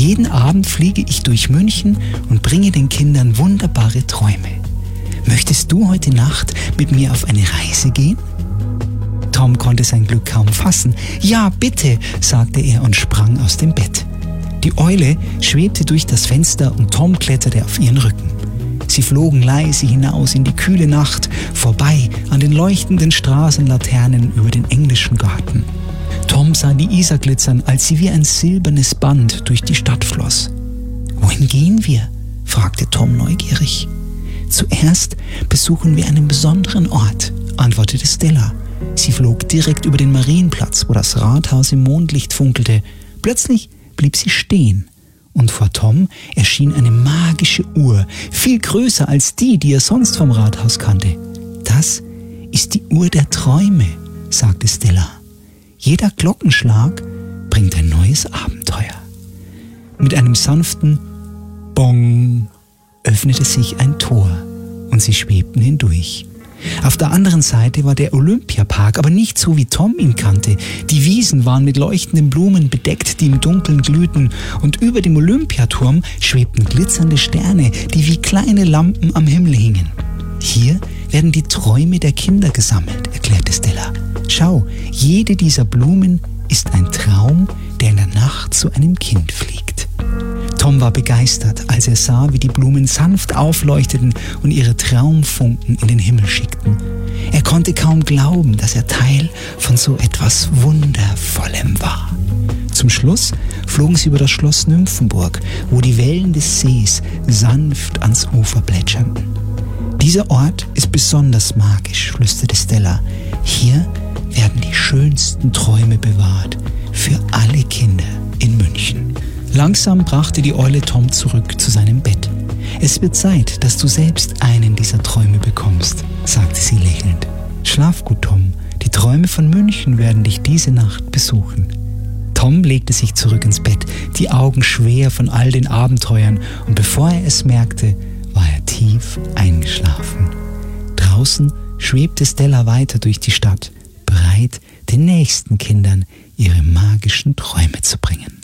Jeden Abend fliege ich durch München und bringe den Kindern wunderbare Träume. Möchtest du heute Nacht mit mir auf eine Reise gehen?« Tom konnte sein Glück kaum fassen. »Ja, bitte«, sagte er und sprang aus dem Bett. Die Eule schwebte durch das Fenster und Tom kletterte auf ihren Rücken. Sie flogen leise hinaus in die kühle Nacht, vorbei an den leuchtenden Straßenlaternen über den englischen Garten. Tom sah die Isar glitzern, als sie wie ein silbernes Band durch die Stadt floss. »Wohin gehen wir?« fragte Tom neugierig. »Zuerst besuchen wir einen besonderen Ort«, antwortete Stella. Sie flog direkt über den Marienplatz, wo das Rathaus im Mondlicht funkelte. Plötzlich blieb sie stehen und vor Tom erschien eine magische Uhr, viel größer als die er sonst vom Rathaus kannte. »Das ist die Uhr der Träume«, sagte Stella. »Jeder Glockenschlag bringt ein neues Abenteuer.« Mit einem sanften Bong öffnete sich ein Tor und sie schwebten hindurch. Auf der anderen Seite war der Olympiapark, aber nicht so, wie Tom ihn kannte. Die Wiesen waren mit leuchtenden Blumen bedeckt, die im Dunkeln glühten, und über dem Olympiaturm schwebten glitzernde Sterne, die wie kleine Lampen am Himmel hingen. »Hier werden die Träume der Kinder gesammelt«, erklärte Stella. »Schau, jede dieser Blumen ist ein Traum, der in der Nacht zu einem Kind fliegt.« Tom war begeistert, als er sah, wie die Blumen sanft aufleuchteten und ihre Traumfunken in den Himmel schickten. Er konnte kaum glauben, dass er Teil von so etwas Wundervollem war. Zum Schluss flogen sie über das Schloss Nymphenburg, wo die Wellen des Sees sanft ans Ufer plätscherten. »Dieser Ort ist besonders magisch«, flüsterte Stella. »Hier werden die schönsten Träume bewahrt für alle Kinder in München.« Langsam brachte die Eule Tom zurück zu seinem Bett. »Es wird Zeit, dass du selbst einen dieser Träume bekommst«, sagte sie lächelnd. »Schlaf gut, Tom. Die Träume von München werden dich diese Nacht besuchen.« Tom legte sich zurück ins Bett, die Augen schwer von all den Abenteuern, und bevor er es merkte, war er tief eingeschlafen. Draußen schwebte Stella weiter durch die Stadt, bereit, den nächsten Kindern ihre magischen Träume zu bringen.